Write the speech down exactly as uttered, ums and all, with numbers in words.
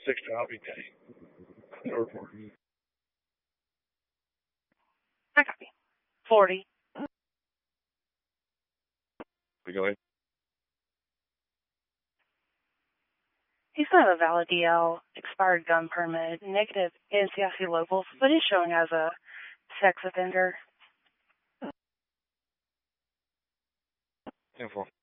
Six copy, Kenny. No report. I copy. forty. We go ahead. He's got a valid D L, expired gun permit, negative N C I C locals, but he's showing as a sex offender. ten four.